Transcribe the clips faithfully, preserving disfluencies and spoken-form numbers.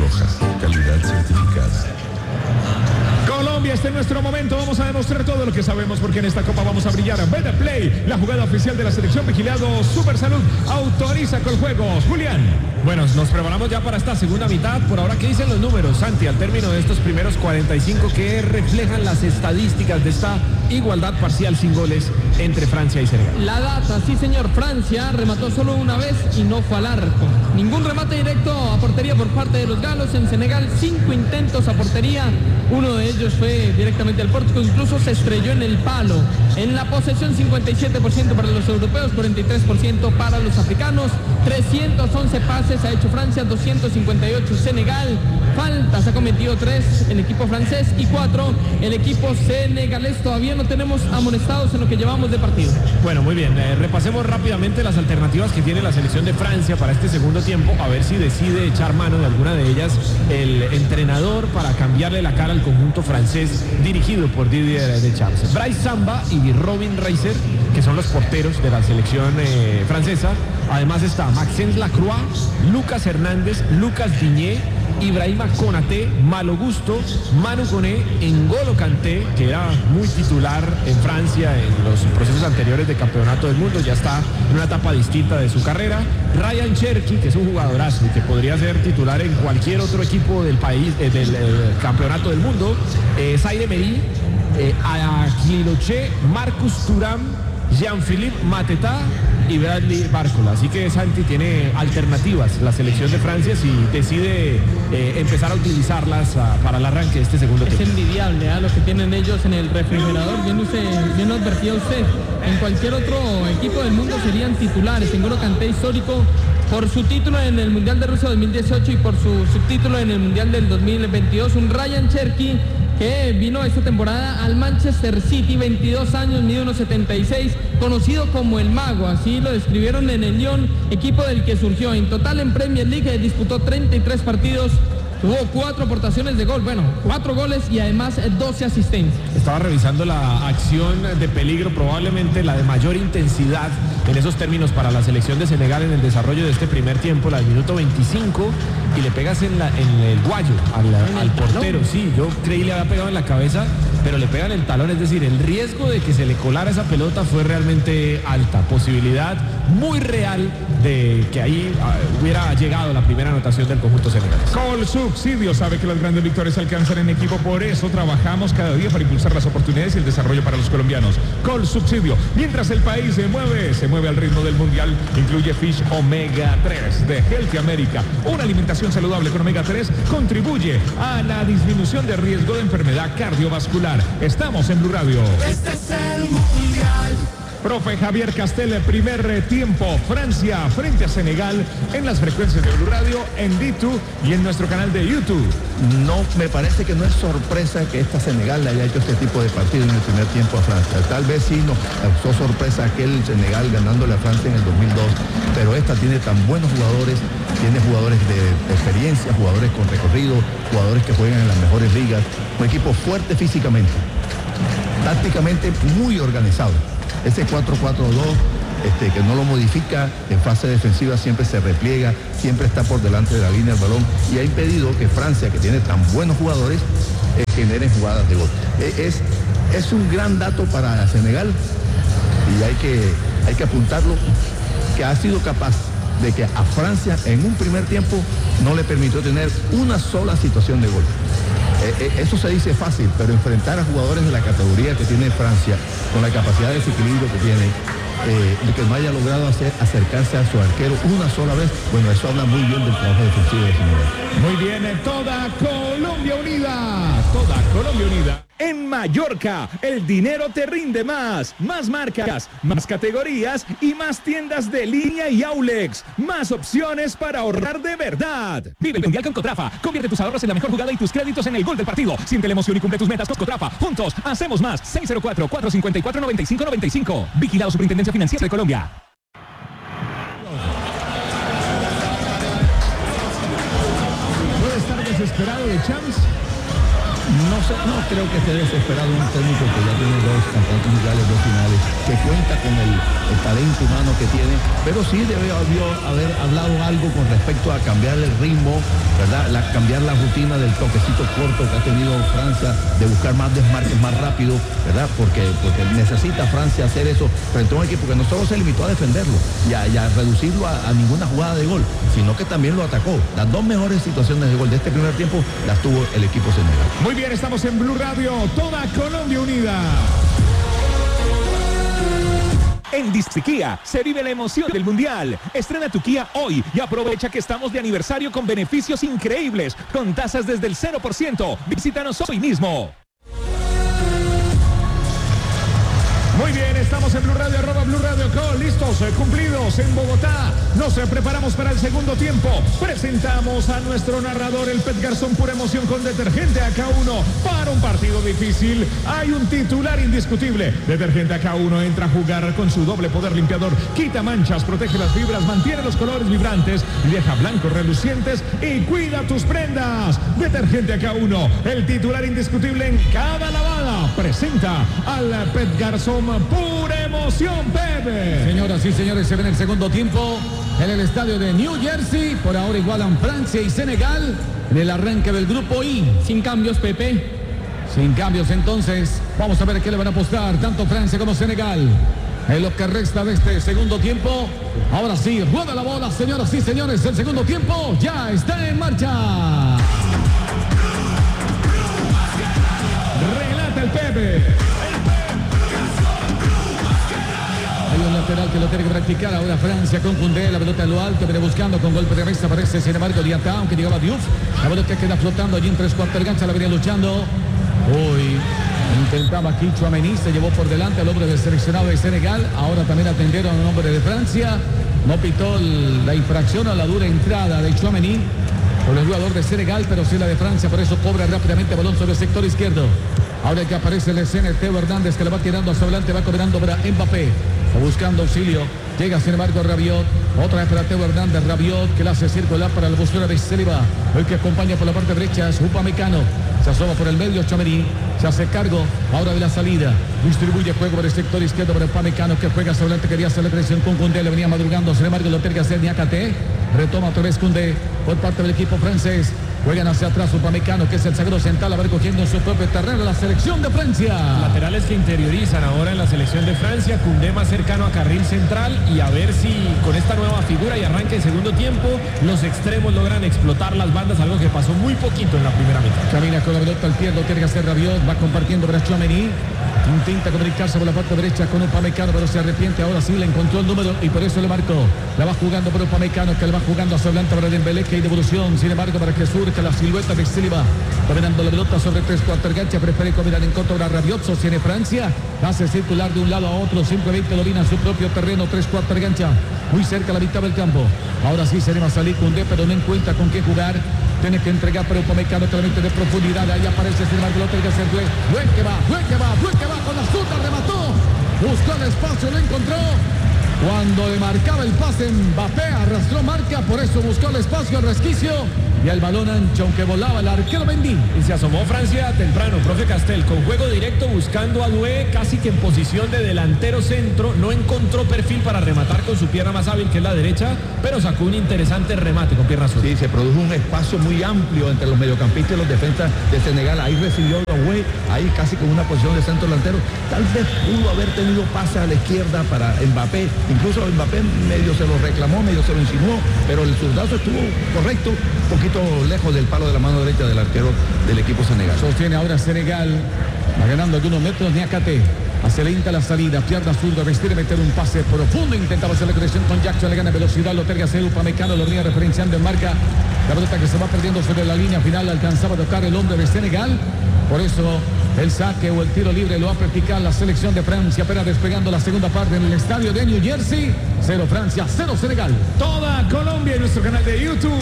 Roja, calidad certificada. Colombia, este es nuestro momento, vamos a demostrar todo lo que sabemos porque en esta copa vamos a brillar. Better Play, la jugada oficial de la selección, vigilado Super Salud, autoriza con juegos. Julián. Bueno, nos preparamos ya para esta segunda mitad. Por ahora, ¿qué dicen los números, Santi, al término de estos primeros cuarenta y cinco que reflejan las estadísticas de esta igualdad parcial sin goles entre Francia y Senegal? La data, sí señor, Francia remató solo una vez y no fue al arco. Ningún remate directo a portería por parte de los galos. En Senegal, cinco intentos a portería. Uno de ellos fue directamente al pórtico, incluso se estrelló en el palo. En la posesión, cincuenta y siete por ciento para los europeos, cuarenta y tres por ciento para los africanos. trescientos once pases ha hecho Francia, doscientos cincuenta y ocho Senegal. Faltas ha cometido tres el equipo francés y cuatro el equipo senegalés. Todavía no tenemos amonestados en lo que llevamos de partido. Bueno, muy bien, eh, repasemos rápidamente las alternativas que tiene la selección de Francia para este segundo tiempo, a ver si decide echar mano de alguna de ellas el entrenador para cambiarle la cara al conjunto francés dirigido por Didier Deschamps. Bryce Samba y Robin Reiser, que son los porteros de la selección eh, francesa. Además está Maxence Lacroix, Lucas Hernández, Lucas Digne, Ibrahima Konaté, Malo Gusto, Manu Koné, N'Golo Kanté, que era muy titular en Francia en los procesos anteriores de campeonato del mundo, ya está en una etapa distinta de su carrera. Ryan Cherki, que es un jugadorazo y que podría ser titular en cualquier otro equipo del país, eh, del eh, campeonato del mundo. Eh, Zaire Emery, eh, Aguiloche, Marcus Thuram, Jean-Philippe Mateta y Bradley Barcola. Así que Santi tiene alternativas la selección de Francia si decide eh, empezar a utilizarlas a, para el arranque de este segundo tiempo. Es envidiable ¿eh? lo que tienen ellos en el refrigerador. Bien, usted, bien lo advertía usted. En cualquier otro equipo del mundo serían titulares. N'Golo Kanté, histórico por su título en el Mundial de Rusia dos mil dieciocho y por su subtítulo en el Mundial del dos mil veintidós. Un Ryan Cherki que vino esta temporada al Manchester City, veintidós años, mide uno setenta y seis, conocido como el Mago, así lo describieron en el Lyon, equipo del que surgió. En total en Premier League disputó treinta y tres partidos, tuvo cuatro aportaciones de gol, bueno, cuatro goles y además doce asistencias. Estaba revisando la acción de peligro, probablemente la de mayor intensidad en esos términos para la selección de Senegal en el desarrollo de este primer tiempo, la del minuto veinticinco, y le pegas en, la, en el guayo al, al portero. Sí, yo creí le había pegado en la cabeza, pero le pegan el talón, es decir, el riesgo de que se le colara esa pelota fue realmente alta, posibilidad muy real de que ahí uh, hubiera llegado la primera anotación del conjunto senegalés. Col Subsidio sabe que las grandes victorias se alcanzan en equipo, por eso trabajamos cada día para impulsar las oportunidades y el desarrollo para los colombianos. Col Subsidio, mientras el país se mueve, se mueve al ritmo del mundial, incluye Fish Omega tres de Healthy America. Una alimentación saludable con Omega tres contribuye a la disminución de riesgo de enfermedad cardiovascular. Estamos en Blue Radio. Este es el mundial. Profe Javier Castel, primer tiempo, Francia frente a Senegal en las frecuencias de Blue Radio, en D dos y en nuestro canal de YouTube. No, me parece que no es sorpresa que esta Senegal le haya hecho este tipo de partido en el primer tiempo a Francia. Tal vez sí nos causó sorpresa aquel Senegal ganándole a Francia en el dos mil dos, pero esta tiene tan buenos jugadores, tiene jugadores de experiencia, jugadores con recorrido, jugadores que juegan en las mejores ligas, un equipo fuerte físicamente, tácticamente muy organizado. Ese cuatro cuatro dos, este, que no lo modifica en fase defensiva, siempre se repliega, siempre está por delante de la línea del balón y ha impedido que Francia, que tiene tan buenos jugadores, eh, genere jugadas de gol. Eh, es, es un gran dato para Senegal y hay que, hay que apuntarlo, que ha sido capaz de que a Francia en un primer tiempo no le permitió tener una sola situación de gol. Eh, eso se dice fácil, pero enfrentar a jugadores de la categoría que tiene Francia, con la capacidad de desequilibrio que tiene, eh, de que no haya logrado hacer, acercarse a su arquero una sola vez, bueno, eso habla muy bien del trabajo defensivo de Senegal. Muy bien, toda Colombia unida, toda Colombia unida. En Mallorca, el dinero te rinde más, más marcas, más categorías y más tiendas de línea y Aulex, más opciones para ahorrar de verdad. Vive el mundial con Cotrafa, convierte tus ahorros en la mejor jugada y tus créditos en el gol del partido. Siente la emoción y cumple tus metas con Cotrafa. Juntos, hacemos más. seis cero cuatro, cuatro cinco cuatro, nueve cinco nueve cinco. Vigilado Superintendencia Financiera de Colombia. Puede estar desesperado de Champs. No sé, no creo que esté desesperado un técnico que ya tiene dos campeonatos mundiales, dos finales, que cuenta con el, el talento humano que tiene, pero sí debe haber hablado algo con respecto a cambiar el ritmo, ¿verdad? La, cambiar la rutina del toquecito corto que ha tenido Francia, de buscar más desmarques más rápido, ¿verdad? Porque, porque necesita Francia hacer eso frente a un equipo que no solo se limitó a defenderlo y a, y a reducirlo a, a ninguna jugada de gol, sino que también lo atacó. Las dos mejores situaciones de gol de este primer tiempo las tuvo el equipo senegal. Muy bien, estamos en Blue Radio, toda Colombia unida. En Disque se vive la emoción del Mundial. Estrena tu Kia hoy y aprovecha que estamos de aniversario con beneficios increíbles, con tasas desde el cero por ciento. Visítanos hoy mismo. Muy bien, estamos en Blue Radio, arroba Blue Radio Co, listos, eh, cumplidos en Bogotá. Nos eh, preparamos para el segundo tiempo. Presentamos a nuestro narrador, el Pet Garzón, pura emoción con Detergente A K uno. Para un partido difícil, hay un titular indiscutible. Detergente A K uno entra a jugar con su doble poder limpiador. Quita manchas, protege las fibras, mantiene los colores vibrantes, deja blancos relucientes y cuida tus prendas. Detergente A K uno, el titular indiscutible en cada lavada. Presenta al Pet Garzón. Pura emoción, Pepe. Señoras y señores, se ve en el segundo tiempo en el estadio de New Jersey. Por ahora igualan Francia y Senegal en el arranque del grupo I. Sin cambios, Pepe. Sin cambios, entonces. Vamos a ver qué le van a apostar tanto Francia como Senegal en lo que resta de este segundo tiempo. Ahora sí, rueda la bola, señoras y señores. El segundo tiempo ya está en marcha. Relata el Pepe. Hay un lateral que lo tiene que practicar. Ahora Francia con Koundé, la pelota en lo alto, viene buscando con golpe de mesa, aparece sin embargo Diata, aunque llegaba Diouf. La pelota queda flotando allí en tres cuartos de cancha, la venía luchando. Uy, intentaba aquí Tchouaméni, se llevó por delante al hombre del seleccionado de Senegal. Ahora también atendieron a un hombre de Francia. No pitó el, la infracción a la dura entrada de Tchouaméni por el jugador de Senegal, pero sí la de Francia, por eso cobra rápidamente balón sobre el sector izquierdo. Ahora que aparece el escena, Teo Hernández, que le va tirando hacia adelante, va cobrando para Mbappé. Buscando auxilio, llega sin embargo Rabiot, otra vez para Teo Hernández, Rabiot que la hace circular para la búsqueda de Saliba, el que acompaña por la parte derecha es Upamecano, se asoma por el medio Tchouaméni, se hace cargo ahora de la salida, distribuye juego por el sector izquierdo para Upamecano que juega hacia adelante, quería hacer la presión con Koundé, le venía madrugando, sin embargo lo tiene que hacer Niakate, retoma otra vez Koundé por parte del equipo francés. Juegan hacia atrás Upamecano, que es el zaguero central, a ver cogiendo en su propio terreno la selección de Francia. Laterales que interiorizan ahora en la selección de Francia. Koundé más cercano a carril central y a ver si con esta nueva figura y arranque en segundo tiempo los extremos logran explotar las bandas, algo que pasó muy poquito en la primera mitad. Camina con la pelota al pie, lo tiene que hacer Rabiot, va compartiendo para Tchouaméni. Intenta comunicarse por la parte derecha con Upamecano, pero se arrepiente. Ahora sí le encontró el número y por eso le marcó. La va jugando por Upamecano, que le va jugando hacia adelante para Dembélé, que hay devolución. Sin embargo, para que surja la silueta de Saliba, dominando la pelota sobre tres cuartos de cancha, prefiere combinar en contra de Rabiot, sostiene Francia, hace circular de un lado a otro, simplemente domina su propio terreno, tres cuartos de cancha, muy cerca a la mitad del campo. Ahora sí se anima a salir Koundé, pero no encuentra con qué jugar. Tiene que entregar para Upamecano claramente de profundidad. Ahí aparece sin embargo, lo tiene que hacer Due. Due que va, Due que va, Due que va con la zurda, remató. Buscó el espacio, lo encontró. Cuando le marcaba el pase Mbappé, arrastró marca, por eso buscó el espacio, el resquicio. Y el balón ancho, aunque volaba el arquero Mendy. Y se asomó Francia temprano, profe Castel, con juego directo buscando a Doué, casi que en posición de delantero centro. No encontró perfil para rematar con su pierna más hábil, que es la derecha, pero sacó un interesante remate con pierna zurda. Sí, se produjo un espacio muy amplio entre los mediocampistas y los defensas de Senegal. Ahí recibió Doué, ahí casi con una posición de centro delantero. Tal vez pudo haber tenido pase a la izquierda para Mbappé. Incluso Mbappé medio se lo reclamó, medio se lo insinuó, pero el zurdazo estuvo correcto, un poquito lejos del palo de la mano derecha del arquero del equipo Senegal. Sostiene ahora Senegal, va ganando algunos metros. Niakate acelenta la salida, pierna zurda, vestir, meter un pase profundo, intentaba hacer la conexión con Jackson, le gana velocidad, lo terga hacer Upamecano, lo venía referenciando en marca. La pelota que se va perdiendo sobre la línea final, alcanzaba a tocar el hombre de Senegal. Por eso el saque o el tiro libre lo va a practicar la selección de Francia, apenas despegando la segunda parte en el estadio de New Jersey. Cero Francia, cero Senegal. Toda Colombia en nuestro canal de YouTube.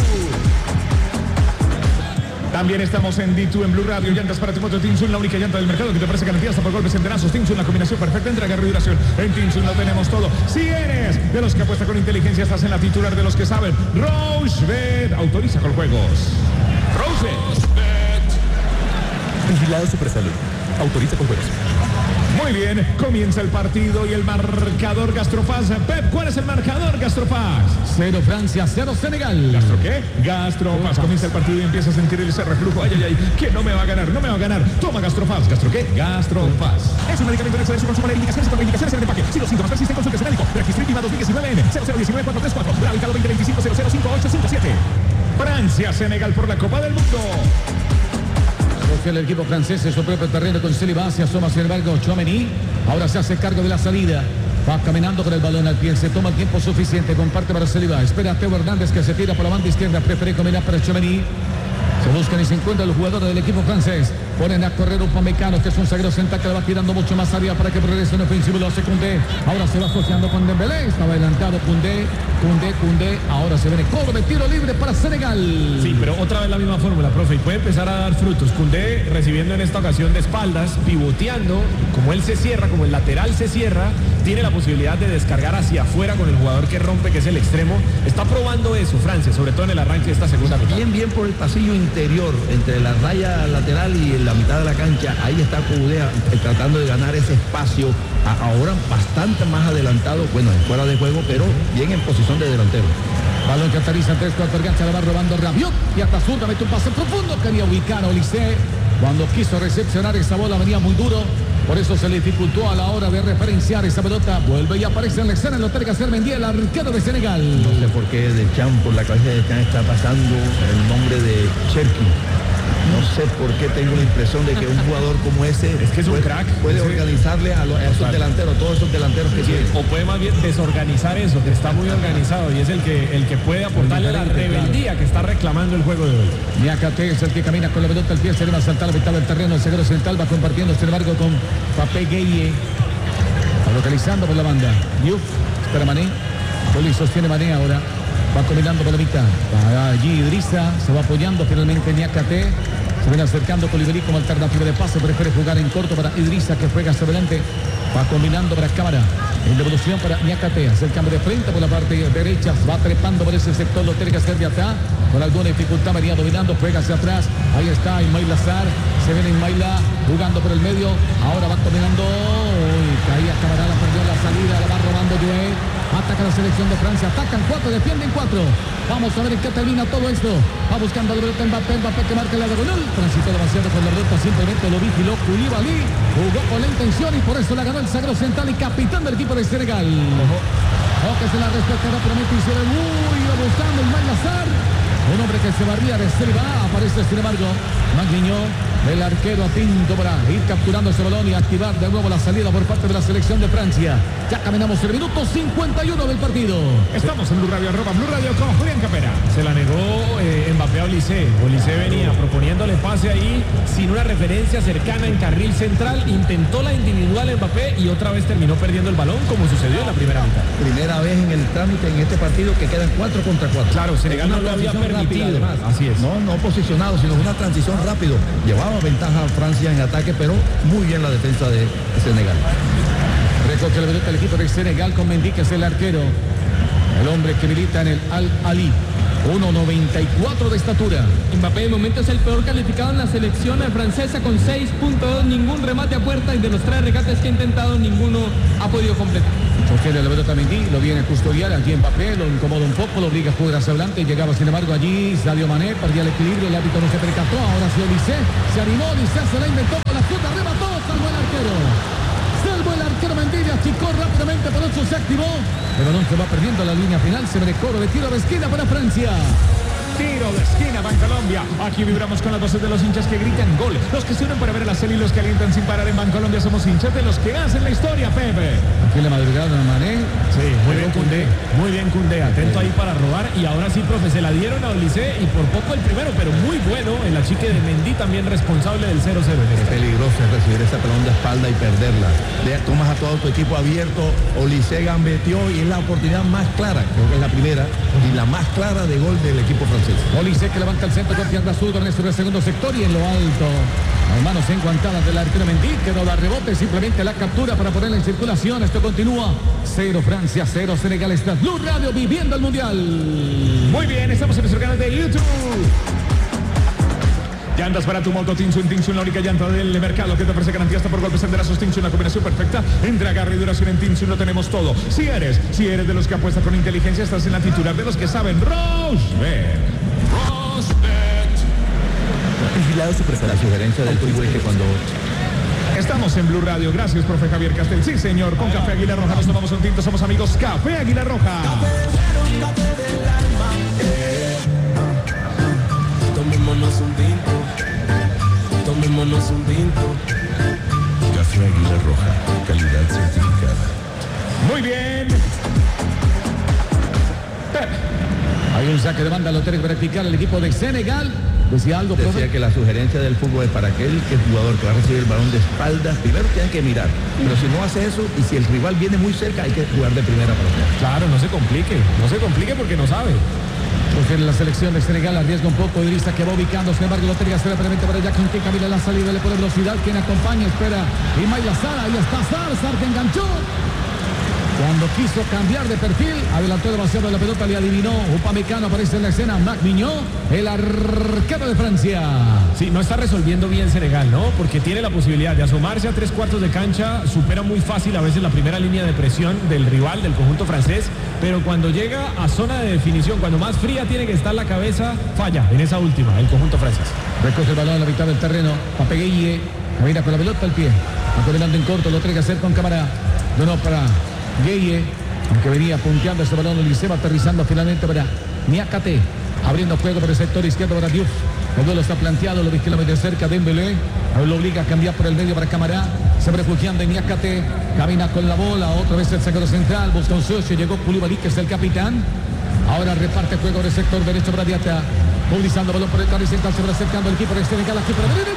También estamos en D dos en Blue Radio. Llantas para tu moto Tinsun, la única llanta del mercado que te ofrece garantía hasta por golpes enterazos. Tinsun, la combinación perfecta entre agarre y duración. En Tinsun lo tenemos todo. Si eres de los que apuesta con inteligencia, estás en la titular de los que saben. Rochebet autoriza con juegos. Rochebet. Vigilado Supersalud. Autoriza con juegos. Muy bien, comienza el partido y el marcador Gastrofaz. Pep, ¿cuál es el marcador Gastrofaz? Cero Francia, cero Senegal. ¿Gastro qué? Gastrofaz. Comienza el partido y empieza a sentir ese reflujo. Ay, ay, ay, que no me va a ganar, no me va a ganar. Toma Gastrofaz. ¿Gastro qué? Gastrofaz. Es un medicamento de su consumo de indicaciones y contraindicaciones en el empaque. Si los síntomas persisten, consulte a su médico. Registro I V A dos mil diecinueve N cero cero uno nueve cuatro tres cuatro. Radicado veinte veinticinco cero cero cinco ocho cinco siete. Francia, Senegal por la Copa del Mundo. El equipo francés en su propio terreno con Saliba, se asoma sin embargo Tchouaméni, ahora se hace cargo de la salida, va caminando con el balón al pie, se toma el tiempo suficiente, comparte para Saliba, espera a Teo Hernández que se tira por la banda izquierda, prefiere combinar para Tchouaméni, se buscan y se encuentran los jugadores del equipo francés, ponen a correr un Pamecano que es un zaguero central que le va tirando mucho más arriba para que progrese en ofensivo, lo hace Koundé, ahora se va asociando con Dembélé, estaba adelantado Koundé, Koundé, Koundé, ahora se viene cobro de tiro libre para Senegal. Sí, pero otra vez la misma fórmula, profe, y puede empezar a dar frutos. Koundé recibiendo en esta ocasión de espaldas, pivoteando, como él se cierra, como el lateral se cierra, tiene la posibilidad de descargar hacia afuera con el jugador que rompe, que es el extremo. Está probando eso Francia, sobre todo en el arranque de esta segunda mitad. Bien, bien por el pasillo interior, entre la raya lateral y la mitad de la cancha, ahí está Koundé tratando de ganar ese espacio, a, ahora bastante más adelantado, bueno, fuera de juego, pero bien en posición de delantero. Balón que aterriza en tres cuartos gancha, la va robando Rabiot y hasta zurda mete un pase profundo, quería ubicar a Olise, cuando quiso recepcionar esa bola venía muy duro, por eso se le dificultó a la hora de referenciar esa pelota, vuelve y aparece en la escena, lo tiene que hacer Mendy, el arquero de Senegal. No sé por qué de Chan, por la cabeza de Chan está pasando el nombre de Cherki. No sé por qué tengo la impresión de que un jugador como ese es que es un puede, crack, puede ese... organizarle a, los, a esos delanteros, todos esos delanteros que tiene. O puede más bien desorganizar eso, que está muy organizado y es el que, el que puede aportarle la rebeldía claro. que está reclamando el juego de hoy. Niakate es el que camina con la pelota al pie, se le va a saltar a la mitad del terreno, el zaguero central va compartiendo sin embargo con Papé Gueye, localizando por la banda. Diouf, espera Mané, Poli sostiene Mané ahora. Va combinando por la mitad. Va allí Idrissa, se va apoyando finalmente Niakate. Se viene acercando Colibrí como alternativa de pase. Prefiere jugar en corto para Idrissa que juega hacia adelante. Va combinando para Cámara. En devolución para Niakate. Hace el cambio de frente por la parte derecha. Va trepando por ese sector. Lo tiene que hacer de atrás. Con alguna dificultad venía dominando. Juega hacia atrás. Ahí está Ismail Azar. Se viene Ismaila jugando por el medio. Ahora va combinando. Uy, caía Cámara. La perdió la salida. La va robando Joel. Ataca la selección de Francia. Atacan cuatro. Defienden cuatro. Vamos a ver en qué termina todo esto. Va buscando la pelota Mbappé. Mbappé que marca la diagonal. Transitó demasiado con la pelota. Simplemente lo vigiló Koulibaly. Jugó con la intención y por eso la ganó el zaguero central y capitán del equipo de Senegal. Ojo. Ojo que se la respeta rápidamente. Hicieron uy, iba buscando el Ismail Azar. Un hombre que se barría de Silva. Aparece sin embargo Magniño, el arquero atento para ir capturando ese balón y activar de nuevo la salida por parte de la selección de Francia. Ya caminamos el minuto cincuenta y uno del partido. Estamos en Blue Radio, arroba Blue Radio con Julián Capera. Se la negó eh, Mbappé a Olise. Olise venía proponiéndole pase ahí sin una referencia cercana en carril central. Intentó la individual Mbappé y otra vez terminó perdiendo el balón como sucedió en la primera mitad. Primera vez en el trámite en este partido que quedan cuatro contra cuatro. Claro, Senegal no lo había permitido. Rápida, Así es. No, no posicionado, sino una transición rápido. Llevaba ventaja a Francia en ataque, pero muy bien la defensa de Senegal. Recoge la pelota el equipo de Senegal con Mendy, que es el arquero. El hombre que milita en el Al-Ali. uno noventa y cuatro de estatura. Mbappé de momento es el peor calificado en la selección francesa con seis punto dos, ningún remate a puerta y de los tres regates que ha intentado ninguno ha podido completar. Coge la pelota Mendy, lo viene a custodiar allí Mbappé, lo incomoda un poco, lo obliga a jugar hacia adelante, llegaba sin embargo allí Sadio Mané, perdía el equilibrio, el árbitro no se percató, ahora sí Olise, se animó, Olise se la inventó con la fruta, remató, salvó el arquero. Salvó el arquero Mendy, achicó rápidamente, por eso se activó. El balón se va perdiendo a la línea final, se viene coro de tiro de esquina para Francia. Tiro de esquina, Bancolombia. Aquí vibramos con las voces de los hinchas que gritan gol. Los que se unen para ver la serie y los que alientan sin parar en Bancolombia. Somos hinchas de los que hacen la historia, Pepe. Aquí la madrugada de Mané. Sí, muy bien Koundé. Muy bien Koundé. Atento ahí para robar. Y ahora sí, profe, se la dieron a Olise y por poco el primero, pero muy bueno. El achique de Mendy también responsable del cero cero. Es peligroso recibir esa pelón de espalda y perderla. De, tomas a todo tu equipo abierto. Olise gambeteó y es la oportunidad más clara, creo que es la primera y la más clara de gol del equipo francés. Olise que levanta el centro con pierna zurda en el segundo sector y en lo alto. Las manos enguantadas del arquero Mendy, que no da rebote, simplemente la captura para ponerla en circulación. Esto continúa. Cero Francia, cero Senegal. Está Blue Radio viviendo el Mundial. Muy bien, estamos en nuestro canal de YouTube. Llantas para tu moto Tinsun. Tinsun, la única llanta del mercado que te ofrece garantía hasta por golpes enterazos. Tinsun, la combinación perfecta entre agarre y duración. En Tinsun lo tenemos todo. Si eres, si eres de los que apuesta con inteligencia, estás en la titular de los que saben. Rosbet. Rosbet. Vigilado Superstar. La sugerencia del fútbol es que cuando... Estamos en Blue Radio. Gracias, profe Javier Castel. Sí, señor. Con Café Águila Roja nos tomamos un tinto. Somos amigos. Café Águila Roja. Tomémonos un tinto, tomémonos un tinto. Café Águila Roja. Calidad certificada. Muy bien. Hay un saque de banda, lo tiene que practicar el equipo de Senegal. Decía algo, Decía profe. que la sugerencia del fútbol es para aquel que jugador que va a recibir el balón de espaldas, primero tiene que mirar, pero si no hace eso y si el rival viene muy cerca hay que jugar de primera para atrás. Claro, no se complique, no se complique porque no sabe. Porque la selección de Senegal arriesga un poco. Idrissa que va ubicando, sin embargo lo tiene que hacer previamente para Jackson, que camina la salida, le pone velocidad, quien acompaña, espera. Y Mayla Sara, ahí está Sar, Sar que enganchó. Cuando quiso cambiar de perfil, adelantó demasiado la pelota, le adivinó. Upamecano aparece en la escena. Mac Mignot, el arquero de Francia. Sí, no está resolviendo bien Senegal, ¿no? Porque tiene la posibilidad de asomarse a tres cuartos de cancha, supera muy fácil a veces la primera línea de presión del rival, del conjunto francés, pero cuando llega a zona de definición, cuando más fría tiene que estar la cabeza, falla en esa última, el conjunto francés. Recoge el balón a la mitad del terreno. Pape Gueye, camina con la pelota al pie. Va caminando en corto, lo tiene que hacer con cámara. No, no, para Gueye, aunque venía punteando este balón, el va aterrizando finalmente para Niakate, abriendo juego por el sector izquierdo para Diouf. El duelo está planteado, lo vigila de cerca Dembélé, lo obliga a cambiar por el medio para Camará, se refugiando en Niakate, camina con la bola, otra vez el zaguero central, busca un socio, llegó Koulibaly, que es el capitán. Ahora reparte juego por el sector derecho para Diata, movilizando balón por el carril central, se va acercando el equipo de Senegal aquí para venir el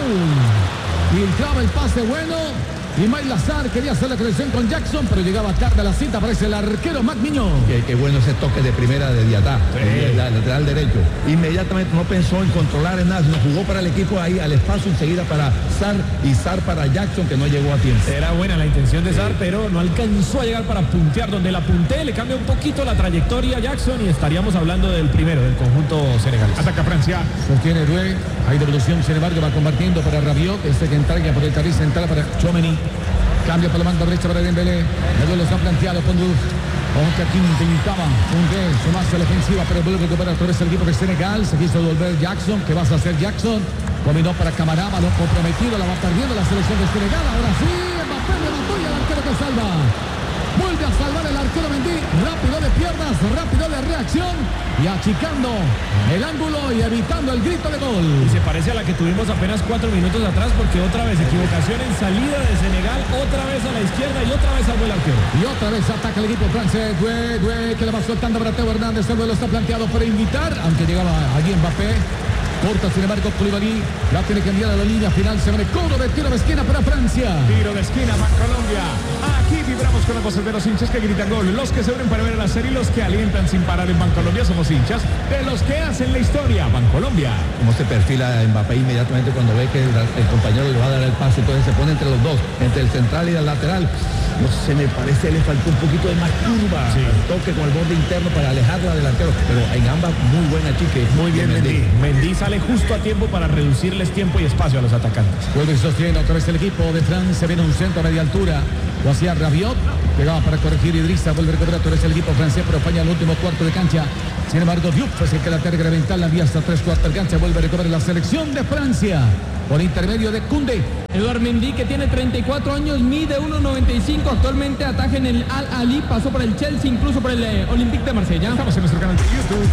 primero. Filtraba el pase bueno. Y May Lazar quería hacer la conexión con Jackson, pero llegaba tarde a la cita, aparece el arquero Mac Mignot. Qué, qué bueno ese toque de primera de Diatá, Sí. el, el lateral derecho. Inmediatamente no pensó en controlar en nada, sino jugó para el equipo ahí al espacio enseguida para Sar y Sar para Jackson, que no llegó a tiempo. Era buena la intención de Sar, pero no alcanzó a llegar para puntear. Donde la punté le cambia un poquito la trayectoria a Jackson y estaríamos hablando del primero, del conjunto senegalés. Ataca Francia. Sostiene Due, hay devolución, sin embargo va compartiendo para Rabiot, este que entrega por el carril central para Tchouaméni. Cambio por la banda derecha para Dembélé. El duelo está planteado con Diouf. Ojo que aquí intentaba un D, sumarse a la ofensiva, pero vuelve a recuperar otra vez el equipo de Senegal. Se quiso devolver Jackson. ¿Qué vas a hacer, Jackson? Combinó para Camará, balón comprometido, la va perdiendo la selección de Senegal. Ahora sí, Mbappé levantó y el arquero que salva. Vuelve a salvar el arquero Mendy. Rápido de piernas, rápido de reacción y achicando el ángulo y evitando el grito de gol. Y se parece a la que tuvimos apenas cuatro minutos atrás, porque otra vez equivocación en salida de Senegal, otra vez a la izquierda y otra vez al el arquero. Y otra vez ataca el equipo francés. Due, Due, que le va soltando para Teo Hernández. El duelo está planteado para invitar, aunque llegaba allí Mbappé. Corta, sin embargo, Koulibaly. La tiene que enviar a la línea final. Se viene cobro de tiro de esquina para Francia. Tiro de esquina, Bancolombia. Aquí vibramos con las voces de los hinchas que gritan gol. Los que se unen para ver la serie y los que alientan sin parar en Bancolombia. Somos hinchas de los que hacen la historia. Bancolombia. Cómo se perfila Mbappé inmediatamente cuando ve que el, el compañero le va a dar el pase, entonces se pone entre los dos, entre el central y el lateral. No sé, me parece le faltó un poquito de más curva, Sí. el toque con el borde interno para alejarla del arquero, pero en ambas muy buena chique. Muy bien, Mendy. Mendy sale justo a tiempo para reducirles tiempo y espacio a los atacantes. Vuelve y sostiene otra vez el equipo de Francia. Viene un centro a media altura. Lo hacía Rabiot. Llegaba para corregir Idrissa. Vuelve a recuperar otra vez el equipo francés, pero falla el último cuarto de cancha. Sin embargo, Diouf es el que la carga mental la envía hasta tres cuartos de cancha. Vuelve a recuperar la selección de Francia por intermedio de Koundé. Eduard Mendy, que tiene treinta y cuatro años, mide uno noventa y cinco, actualmente ataja en el Al Ali, pasó por el Chelsea, incluso por el eh, Olympique de Marsella. Estamos en nuestro canal de YouTube.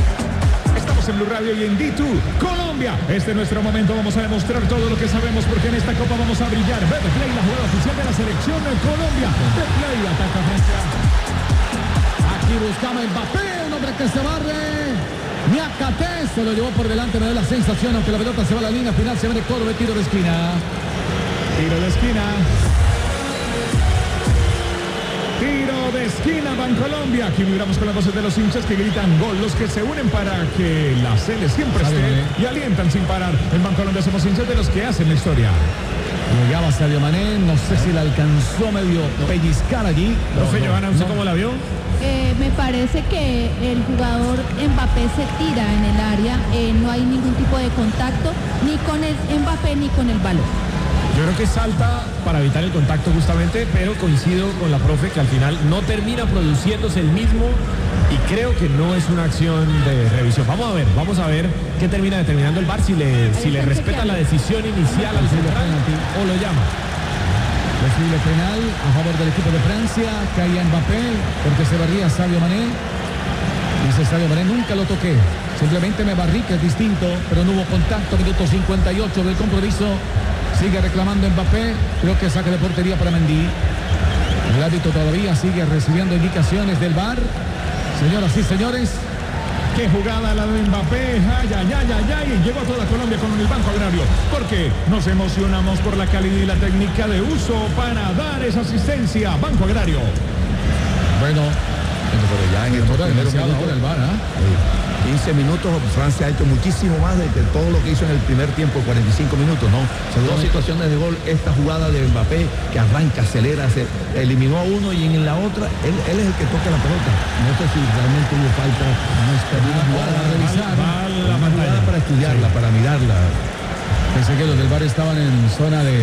Estamos en Blue Radio y en D dos Colombia. Este es nuestro momento. Vamos a demostrar todo lo que sabemos porque en esta copa vamos a brillar. Betplay, la jugada oficial de la selección de Colombia. Betplay, ataca Francia. Aquí buscaba Mbappé, un hombre que se barre. Niakate se lo llevó por delante, me da la sensación, aunque la pelota se va a la línea final, se viene Córdoba, tiro de esquina. Tiro de esquina. Tiro de esquina, Bancolombia. Aquí vibramos con las voces de los hinchas que gritan gol. Los que se unen para que la Cele siempre esté y alientan sin parar. En Bancolombia somos hinchas de los que hacen la historia. Llegaba Sadio Mané, no sé si la alcanzó medio pellizcar allí. Profe No, no, Johanna, ¿usted no. cómo la vio? Eh, me parece que el jugador Mbappé se tira en el área, eh, no hay ningún tipo de contacto ni con el Mbappé ni con el balón. Yo creo que salta para evitar el contacto justamente, pero coincido con la profe que al final no termina produciéndose el mismo y creo que no es una acción de revisión. Vamos a ver, vamos a ver qué termina determinando el V A R, si le, si le están respeta chequeando. la decisión inicial al central o lo llama. Posible penal a favor del equipo de Francia. Caía Mbappé porque se barría Sadio Mané. Dice Sadio Mané, nunca lo toqué. Simplemente me barrí, que es distinto, pero no hubo contacto. Minuto cincuenta y ocho del compromiso. Sigue reclamando Mbappé. Creo que saque de portería para Mendy. El árbitro todavía sigue recibiendo indicaciones del V A R. Señoras y señores, Qué jugada la de Mbappé, ay, ay, ay, ay, ay, y llegó a toda Colombia con el Banco Agrario, porque nos emocionamos por la calidad y la técnica de uso para dar esa asistencia. Banco Agrario. bueno, Pero ya en estos primeros demasiado minutos, ahora el V A R, ¿ah? eh, quince minutos, Francia ha hecho muchísimo más de que todo lo que hizo en el primer tiempo, cuarenta y cinco minutos, ¿no? Dos situaciones de gol, esta jugada de Mbappé que arranca, acelera, se eliminó a uno y en la otra, él, él es el que toca la pelota. No sé si realmente hubo falta, no está bien una jugada a revisar, va a la una jugada para estudiarla, para mirarla. Pensé que los del V A R estaban en zona de,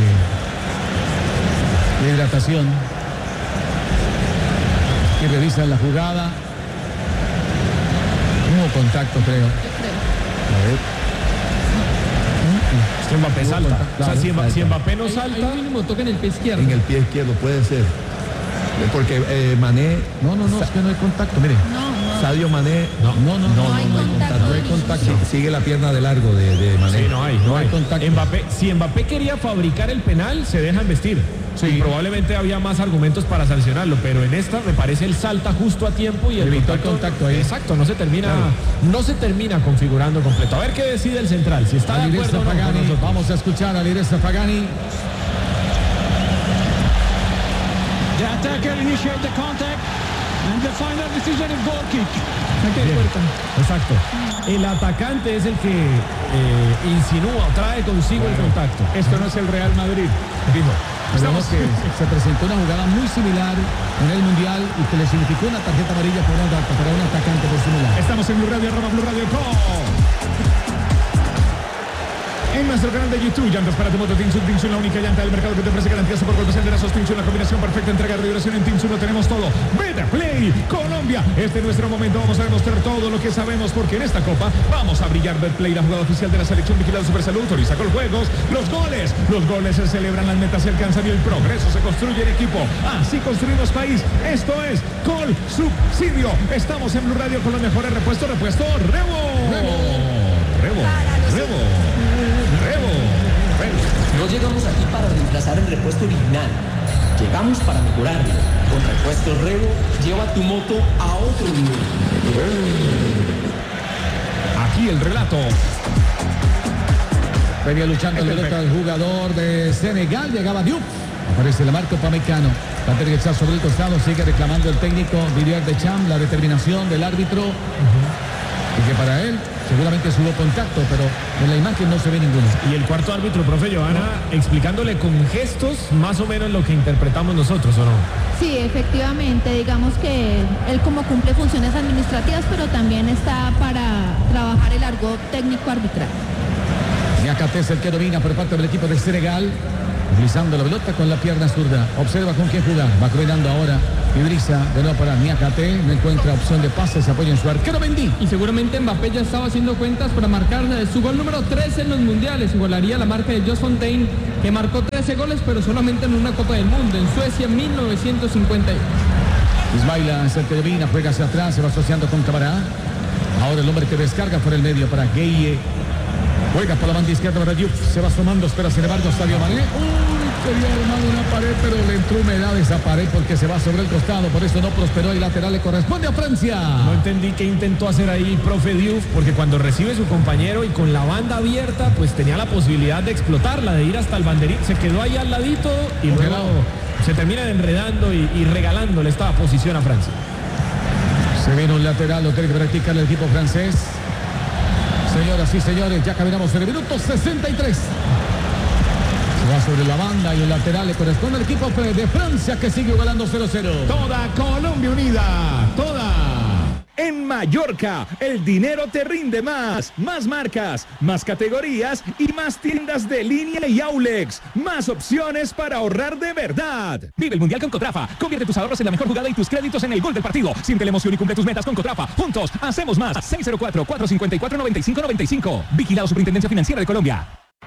de hidratación. Y revisan la jugada. No hubo contacto, creo. A ver. Es que Mbappé Hubo salta. contacto, O sea, si, claro, si Mbappé no Hay, hay salta, un mínimo toque en el pie izquierdo. En el pie izquierdo puede ser. Porque eh, Mané, No, no, no, es que no hay contacto, mire. No, no. Sadio Mané, No, no, no, No hay contacto. no hay contacto. sigue la pierna de largo de, de Mané. sí, no hay, no, No hay hay. contacto. Mbappé, si Mbappé quería fabricar el penal, se deja embestir. Sí. Y probablemente había más argumentos para sancionarlo, pero en esta me parece el salta justo a tiempo y el Evitó el contacto ahí. Exacto, no se termina, no se termina configurando completo. A ver qué decide el central, si está de Alireza acuerdo o no con Pagani, nosotros. vamos a escuchar a Alireza Pagani. The attacker initiate the contact and the final decision is goal kick. Saque de Bien, puerta. exacto. El atacante es el que eh, insinúa o trae consigo el contacto. Esto no es el Real Madrid, dijo. Sabemos que se presentó una jugada muy similar en el Mundial y que le significó una tarjeta amarilla para un, para un atacante por similar. Estamos en Blue Radio, arroba Blue Radio Co. En nuestro canal de YouTube, llantas para tu moto Tinsun, Tinsun, la única llanta del mercado que te ofrece garantías por golpes enterazos. Tinsun, la combinación perfecta, entrega de duración en Tinsun, lo tenemos todo. Beta Play, Colombia, este es nuestro momento, vamos a demostrar todo lo que sabemos, porque en esta copa vamos a brillar. Betplay, la jugada oficial de la selección vigilada Supersalud, autoriza con juegos, los goles, los goles se celebran, las metas se alcanzan y el progreso se construye en equipo. Así construimos país, esto es Col Subsidio. Estamos en Blue Radio con los mejores repuestos, repuesto Rebo. Rebo, Rebo, Rebo. Rebo, Rebo. No llegamos aquí para reemplazar el repuesto original. Llegamos para mejorarlo. Con repuesto Rebo, lleva tu moto a otro nivel. Aquí el relato. Venía luchando el pelota del jugador de Senegal, llegaba Diouf. Aparece el marco Pamecano. Va a tener que echar sobre el costado, sigue reclamando el técnico Didier Deschamps, la determinación del árbitro. Y que para él seguramente hubo contacto, pero en la imagen no se ve ninguno. Y el cuarto árbitro, profe Johanna, explicándole con gestos más o menos lo que interpretamos nosotros, ¿o no? Sí, efectivamente, digamos que él como cumple funciones administrativas, pero también está para trabajar el argot técnico arbitral. Niakate es el que domina por parte del equipo de Senegal, utilizando la pelota con la pierna zurda. Observa con quién jugar. Va coordinando ahora Idrissa, de nuevo para Niakate. No encuentra opción de pase, se apoya en su arquero Mendy. Y seguramente Mbappé ya estaba haciendo cuentas para marcar su gol número trece en los mundiales. Igualaría la marca de Jos Fontaine, que marcó trece goles, pero solamente en una Copa del Mundo, en Suecia en mil novecientos cincuenta y uno. Ismaila es el que domina, juega hacia atrás, se va asociando con Camará. Ahora el hombre que descarga por el medio para Gueye. Juega por la banda izquierda para Diouf, se va asomando, espera sin embargo Sadio Mané. Uy, quería armar una pared, pero le entró humedad esa pared porque se va sobre el costado, por eso no prosperó y lateral le corresponde a Francia. No entendí qué intentó hacer ahí profe Diouf, porque cuando recibe su compañero y con la banda abierta, pues tenía la posibilidad de explotarla, de ir hasta el banderín, se quedó ahí al ladito y luego se termina enredando y, y regalándole esta posición a Francia. Se viene un lateral, lo tiene que practicar el equipo francés. Señoras y señores, ya caminamos en el minuto sesenta y tres. Va sobre la banda y el lateral le corresponde al equipo de Francia que sigue ganando cero cero. Toda Colombia unida, toda. En Mallorca, el dinero te rinde más. Más marcas, más categorías y más tiendas de línea y Aulex. Más opciones para ahorrar de verdad. Vive el Mundial con Cotrafa. Convierte tus ahorros en la mejor jugada y tus créditos en el gol del partido. Siente la emoción y cumple tus metas con Cotrafa. Juntos, hacemos más. seis cero cuatro, cuatro cinco cuatro, nueve cinco nueve cinco. Vigilado Superintendencia Financiera de Colombia.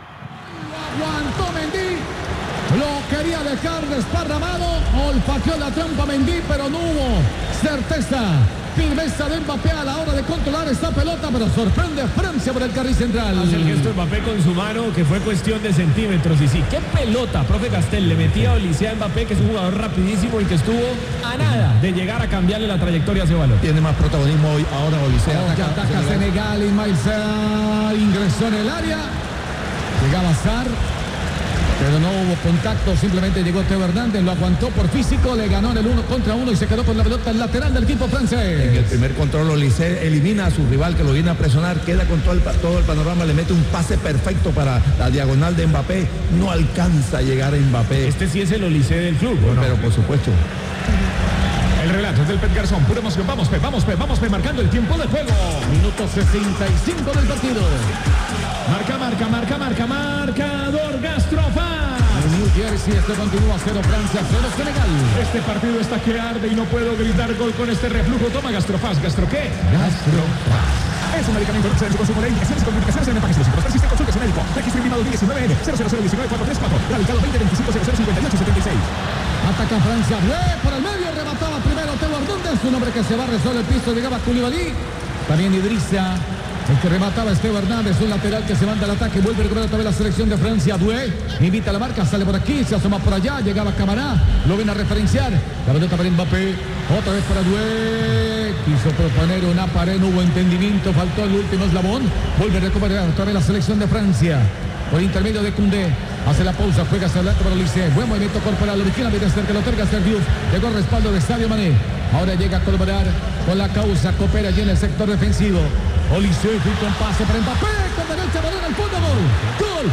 Aguantó Mendy. Lo quería dejar desparramado. Olfateó la trampa Mendy, pero no hubo certeza. Firmeza de Mbappé a la hora de controlar esta pelota, pero sorprende Francia por el carril central. Hace el gesto Mbappé con su mano, que fue cuestión de centímetros. Y sí, qué pelota, profe Castel. Le metía a Olise a Mbappé, que es un jugador rapidísimo y que estuvo a nada de llegar a cambiarle la trayectoria a ese balón. Tiene más protagonismo hoy ahora Olise. Oh, ataca, ataca Senegal. Senegal. Ismail Sarr ingresó en el área. Llegaba Sarr, pero no hubo contacto, simplemente llegó Teo Hernández, lo aguantó por físico, le ganó en el uno contra uno y se quedó con la pelota el lateral del equipo francés. En el primer control Olise elimina a su rival que lo viene a presionar, queda con todo el, todo el panorama, le mete un pase perfecto para la diagonal de Mbappé, no alcanza a llegar a Mbappé. Este sí es el Olise del club, ¿no? Pero por supuesto. El relato es del Pet Garzón, pura emoción. Vamos, Pep, vamos, Pep, vamos, Pep, marcando el tiempo de juego. Minuto sesenta y cinco del partido. Marca, marca, marca, marca, marcador Gastrofaz. En New Jersey esto continúa cero Francia, cero Senegal. Este partido está que arde y no puedo gritar gol con este reflujo. Toma Gastrofaz. ¿Gastro qué? Gastrofaz. Es un medicamento de su consumo de indicaciones con indicaciones en empaques exclusivos. Persiste, consulte su médico. Registro INVIMA dos mil diecinueve N cero cero cero uno nueve cuatro tres cuatro. Radicado veinte veinticinco cero cero cincuenta y ocho setenta y seis. Ataca Francia. Blé por el medio. Remataba primero Teo Hernández. Un hombre que se va, resuelve el piso. Llegaba Koulibaly. También Idrissa. El que remataba Esteo Hernández, un lateral que se manda al ataque, vuelve a recuperar otra vez la selección de Francia. Doué invita a la marca, sale por aquí, se asoma por allá, llegaba Camará, lo viene a referenciar. La pelota para Mbappé, otra vez para Doué. Quiso proponer una pared, no hubo entendimiento, faltó el último eslabón. Vuelve a recuperar otra vez la selección de Francia. Por intermedio de Koundé, hace la pausa, juega hacia adelante para Olise. Buen movimiento corporal, origina de cerca, que lo otorga Sergius. Llegó el respaldo de Sadio Mané. Ahora llega a colaborar con la causa, coopera allí en el sector defensivo. Olise, filtra un pase para Mbappé, con derecha, balón al fondo, gol. ¡Gol!